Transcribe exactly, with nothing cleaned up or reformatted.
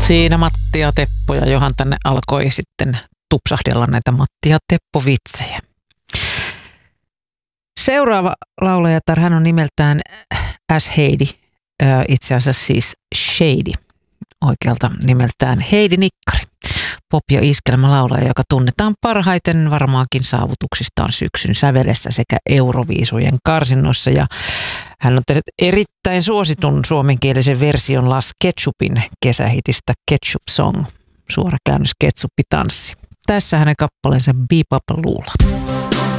Siinä Matti ja Teppo ja Johan tänne alkoi sitten tupsahdella näitä Matti ja Teppo-vitsejä. Seuraava laulajatar, hän on nimeltään As Heidi, itse asiassa siis Shady, oikealta nimeltään Heidi Nikkari. Pop- ja iskelmälaulaja, joka tunnetaan parhaiten varmaankin saavutuksistaan syksyn sävelessä sekä Euroviisujen karsinnoissa. Ja hän on tehnyt erittäin suositun suomenkielisen version Las Ketchupin kesähitistä Ketchup Song, suora käännös ketsuppitanssi. Tässä hänen kappaleensa Bebop Lula.